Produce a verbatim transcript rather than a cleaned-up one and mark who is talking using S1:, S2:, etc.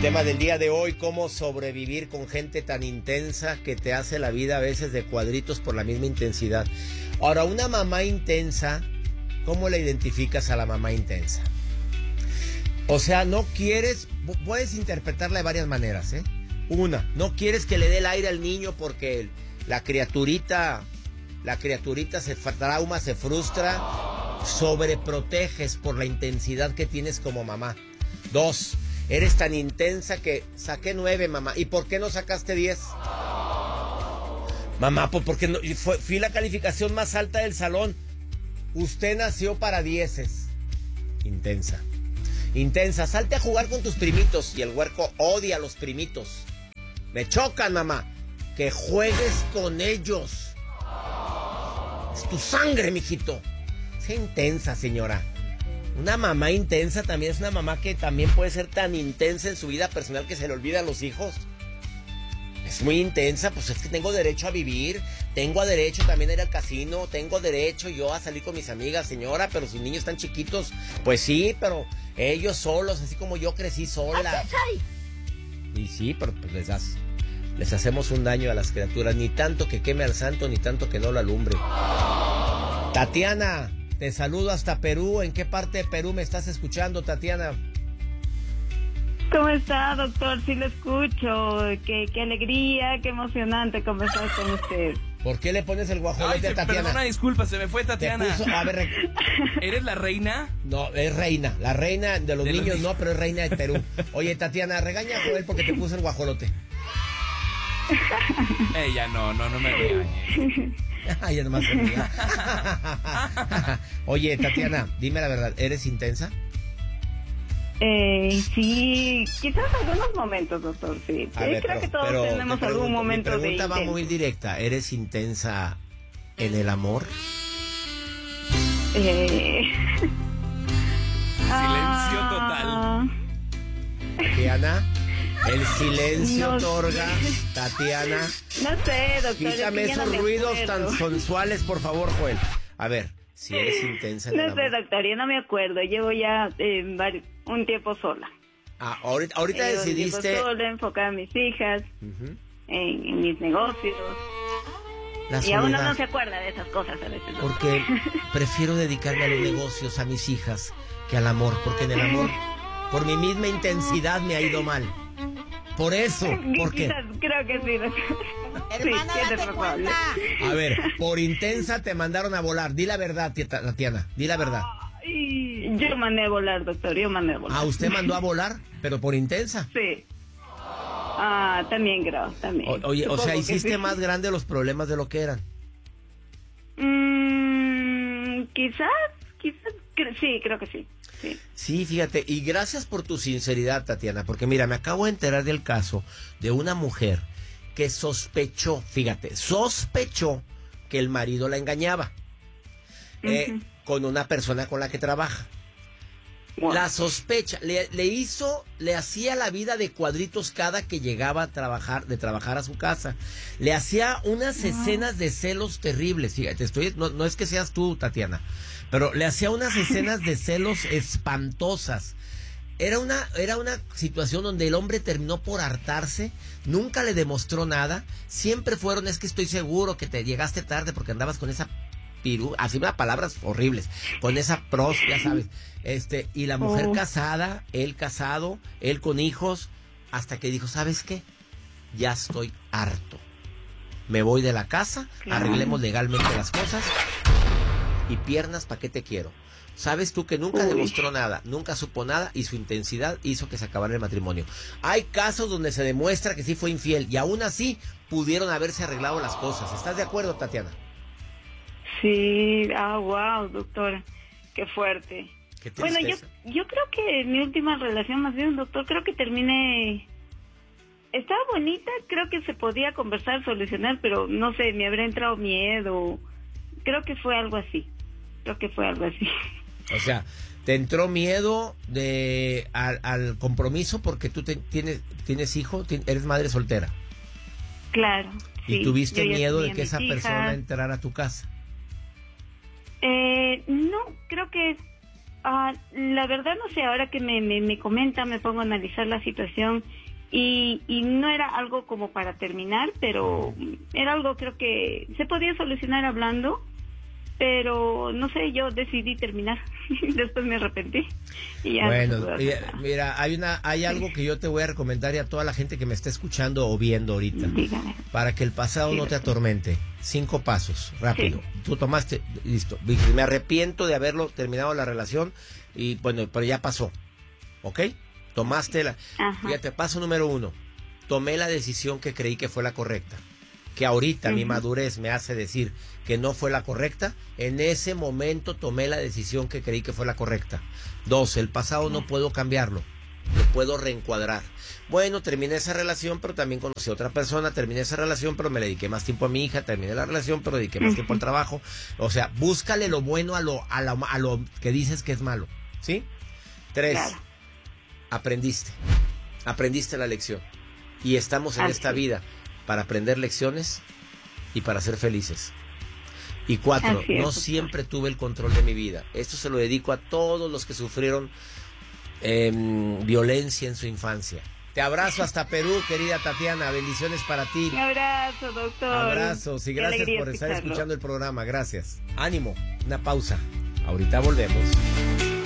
S1: Tema del día de hoy: cómo sobrevivir con gente tan intensa que te hace la vida a veces de cuadritos por la misma intensidad. Ahora, una mamá intensa, ¿cómo la identificas a la mamá intensa? O sea, no quieres, puedes interpretarla de varias maneras, ¿eh? Una, no quieres que le dé el aire al niño porque la criaturita, la criaturita se trauma, se frustra, sobreproteges por la intensidad que tienes como mamá. Dos, eres tan intensa que saqué nueve, mamá. ¿Y por qué no sacaste diez? Mamá, pues porque no, fue, fui la calificación más alta del salón. Usted nació para dieces. Intensa. Intensa, salte a jugar con tus primitos. Y el huerco odia a los primitos. Me chocan, mamá. Que juegues con ellos. Es tu sangre, mijito. Sea intensa, señora. Una mamá intensa también es una mamá que también puede ser tan intensa en su vida personal que se le olvida a los hijos. Es muy intensa, pues es que tengo derecho a vivir, tengo derecho también a ir al casino, tengo derecho yo a salir con mis amigas, señora, pero sus niños están chiquitos, pues sí, pero ellos solos, así como yo crecí sola. Y sí, pero pues les das, les hacemos un daño a las criaturas, ni tanto que queme al santo, ni tanto que no lo alumbre. Tatiana, te saludo hasta Perú. ¿En qué parte de Perú me estás escuchando, Tatiana?
S2: ¿Cómo está, doctor? Sí lo escucho. Qué, qué alegría, qué emocionante conversar con usted.
S1: ¿Por qué le pones el guajolote a Tatiana?
S3: Perdona, disculpa, se me fue Tatiana.
S1: Puso, a ver,
S3: ¿eres la reina?
S1: No, es reina. La reina de los de niños los... no, pero es reina de Perú. Oye, Tatiana, regaña a Joel porque te puso el guajolote.
S3: Ella no, no, no me regañes.
S1: Ay, ya nomás se ría. Oye, Tatiana, dime la verdad, ¿eres intensa?
S2: Eh, sí, quizás algunos momentos, doctor, sí.
S1: A ver,
S2: creo
S1: pero,
S2: que todos
S1: pero
S2: tenemos
S1: pregunto,
S2: algún momento de
S1: Mi pregunta va
S2: intenso.
S1: muy directa. ¿Eres intensa en el amor?
S2: Eh...
S3: Silencio total.
S1: Tatiana, el silencio
S2: No
S1: otorga.
S2: sé.
S1: Tatiana,
S2: No sé, doctor.
S1: quítame
S2: es que ya
S1: esos
S2: no me
S1: ruidos
S2: acuerdo.
S1: tan sensuales, por favor, Joel. A ver, si eres intensa en el
S2: No sé,
S1: amor.
S2: doctor, yo no me acuerdo. Llevo ya eh, vari- un tiempo sola.
S1: Ah, ahorita, ahorita
S2: Llevo un
S1: decidiste.
S2: tiempo sola, enfocada en mis hijas,
S1: Uh-huh.
S2: en, en mis negocios.
S1: La
S2: Y aún
S1: soledad.
S2: no se acuerda de esas cosas a veces. doctor.
S1: Porque prefiero dedicarme a los negocios, a mis hijas, que al amor. Porque en el amor, por mi misma intensidad, me ha ido mal. Por eso, porque...
S2: Quizás, creo que sí, doctor.
S4: Hermana,
S2: Sí,
S4: date
S2: tiene razón.
S4: cuenta.
S1: A ver, por intensa te mandaron a volar. Di la verdad, tía Tatiana, di la verdad.
S2: Ay, yo mandé a volar, doctor, yo mandé a volar.
S1: Ah, usted mandó a volar, pero por intensa.
S2: Sí. Ah, también creo, también.
S1: O- oye, o
S2: Supongo
S1: sea,
S2: que
S1: hiciste
S2: sí.
S1: más grande los problemas de lo que eran.
S2: Mm, quizás, quizás, cre- sí, creo que sí. Sí.
S1: Sí, fíjate, y gracias por tu sinceridad, Tatiana, porque mira, me acabo de enterar del caso de una mujer que sospechó, fíjate, sospechó que el marido la engañaba eh,
S2: Ujú.
S1: con una persona con la que trabaja.
S2: Wow.
S1: La sospecha, le, le hizo, le hacía la vida de cuadritos cada que llegaba a trabajar, de trabajar a su casa. Le hacía unas escenas de celos terribles, fíjate, estoy, no, no es que seas tú, Tatiana, pero le hacía unas escenas de celos espantosas. Era una, era una situación donde el hombre terminó por hartarse, nunca le demostró nada, siempre fueron, es que estoy seguro que te llegaste tarde porque andabas con esa pirú, así unas palabras horribles, con esa pros, ya sabes, este, y la mujer
S2: Oh.
S1: casada, él casado, él con hijos, hasta que dijo, ¿sabes qué? Ya estoy harto. Me voy de la casa,
S2: Claro.
S1: arreglemos legalmente las cosas y piernas, ¿para qué te quiero? Sabes tú que nunca
S2: Uy.
S1: demostró nada, nunca supo nada y su intensidad hizo que se acabara el matrimonio. Hay casos donde se demuestra que sí fue infiel y aún así pudieron haberse arreglado las cosas. ¿Estás de acuerdo, Tatiana?
S2: Sí, ah, wow, doctora, qué fuerte.
S1: Qué
S2: Bueno, yo,
S1: tristeza.
S2: yo creo que mi última relación, más bien, doctor, creo que terminé... Estaba bonita, creo que se podía conversar, solucionar, pero no sé, me habrá entrado miedo. Creo que fue algo así. Creo que fue algo así.
S1: O sea, te entró miedo de al, al compromiso porque tú te- tienes tienes hijo, ti- eres madre soltera.
S2: Claro.
S1: Y
S2: sí,
S1: tuviste
S2: yo ya
S1: miedo de
S2: tenía
S1: que
S2: mis
S1: esa persona
S2: hijas.
S1: entrara a tu casa.
S2: Eh, no, creo que Ah, la verdad no sé, ahora que me, me, me comenta, me pongo a analizar la situación y, y no era algo como para terminar, pero era algo creo que se podía solucionar hablando, pero no sé, yo decidí terminar, después me arrepentí y ya
S1: Bueno,
S2: no se pudo hacer
S1: mira,
S2: nada.
S1: mira, hay una, hay algo que yo te voy a recomendar y a toda la gente que me está escuchando o viendo ahorita,
S2: Dígame.
S1: para que el pasado
S2: Sí,
S1: no te
S2: doctor.
S1: atormente. Cinco pasos, rápido.
S2: Sí.
S1: Tú tomaste, listo. Me arrepiento de haberlo terminado la relación y bueno, pero ya pasó, ¿ok? Tomaste la...
S2: Ajá.
S1: Fíjate, paso número uno. Tomé la decisión que creí que fue la correcta. Que ahorita mi
S2: Ujú.
S1: madurez me hace decir que no fue la correcta. En ese momento tomé la decisión que creí que fue la correcta. Dos, el pasado no puedo cambiarlo. Lo puedo reencuadrar. Bueno, terminé esa relación, pero también conocí a otra persona. Terminé esa relación, pero me le dediqué más tiempo a mi hija. Terminé la relación, pero dediqué más
S2: Ujú.
S1: tiempo al trabajo. O sea, búscale lo bueno a lo, a lo, a lo que dices que es malo. ¿Sí? Tres,
S2: Claro.
S1: aprendiste. Aprendiste la lección. Y estamos en
S2: Así
S1: esta
S2: es.
S1: vida para aprender lecciones y para ser felices. Y cuatro,
S2: Así es,
S1: no
S2: doctor.
S1: siempre tuve el control de mi vida. Esto se lo dedico a todos los que sufrieron eh, violencia en su infancia. Te abrazo hasta Perú, querida Tatiana. Bendiciones para ti.
S2: Un abrazo, doctor.
S1: Abrazos y
S2: Qué
S1: gracias
S2: alegría
S1: por estar
S2: escucharlo.
S1: escuchando el programa. Gracias. Ánimo. Una pausa. Ahorita volvemos.